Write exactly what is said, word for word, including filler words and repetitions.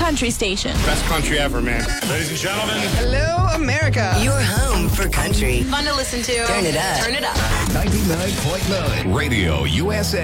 country station. Best country ever, man. Ladies and gentlemen. Hello, America. Your home for country. Fun to listen to. Turn it up. Turn it up. ninety-nine point nine Radio U S A.